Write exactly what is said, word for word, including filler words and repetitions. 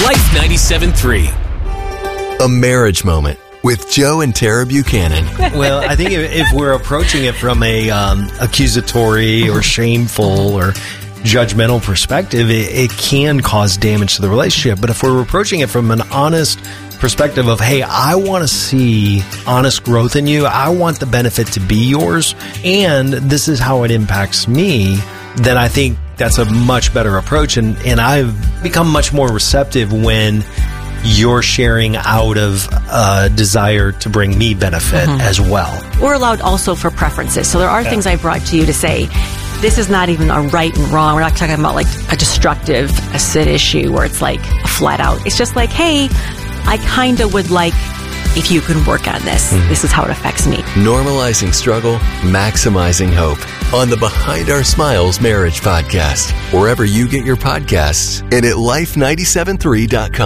Life ninety-seven point three. A marriage moment with Joe and Tara Buchanan. Well, I think if, if we're approaching it from a um, accusatory or shameful or judgmental perspective, it, it can cause damage to the relationship. But if we're approaching it from an honest perspective of, hey, I want to see honest growth in you, I want the benefit to be yours, and this is how it impacts me, then I think that's a much better approach. And, and I've become much more receptive when you're sharing out of a desire to bring me benefit mm-hmm. as well. We're allowed also for preferences. So there are yeah. things I brought to you to say, this is not even a right and wrong. We're not talking about like a destructive, a sit issue where it's like a flat out. It's just like, hey, I kind of would like if you can work on this. Mm-hmm. This is how it affects me. Normalizing struggle, maximizing hope. On the Behind Our Smiles Marriage Podcast, wherever you get your podcasts and at life nine seven three dot com.